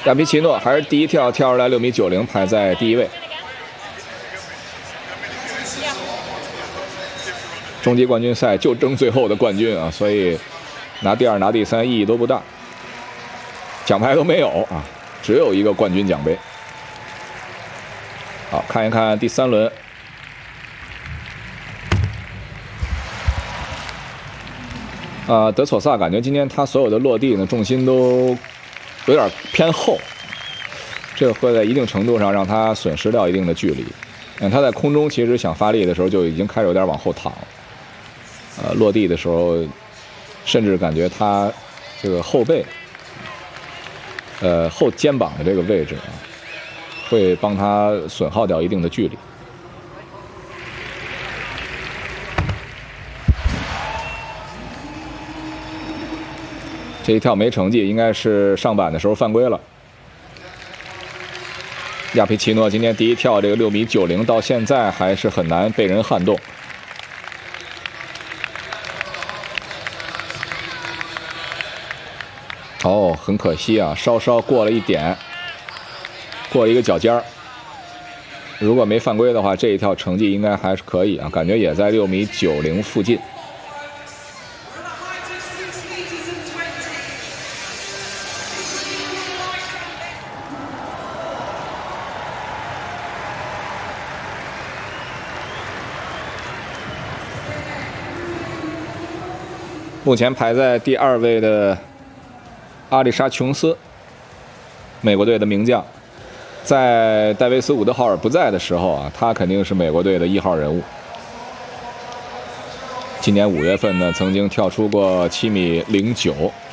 亚皮奇诺还是第一跳跳出来6.90米，排在第1位。终极冠军赛就争最后的冠军啊，所以拿第2、拿第3意义都不大，奖牌都没有啊，只有一个冠军奖杯。好，看一看第3轮。德索萨感觉今天他所有的落地呢，重心都有点偏后，这个会在一定程度上让他损失掉一定的距离。他在空中其实想发力的时候就已经开始有点往后躺了，落地的时候，甚至感觉他这个后背，后肩膀的这个位置啊，会帮他损耗掉一定的距离。这一跳没成绩，应该是上板的时候犯规了。亚皮奇诺今天第一跳这个6.90米，到现在还是很难被人撼动。哦，很可惜啊，稍稍过了一点，过了一个脚尖儿。如果没犯规的话，这一跳成绩应该还是可以啊，感觉也在6.90米附近。目前排在第2位的阿丽莎·琼斯，美国队的名将，在戴维斯·伍德豪尔不在的时候啊，他肯定是美国队的1号人物。今年5月份呢，曾经跳出过7.09米，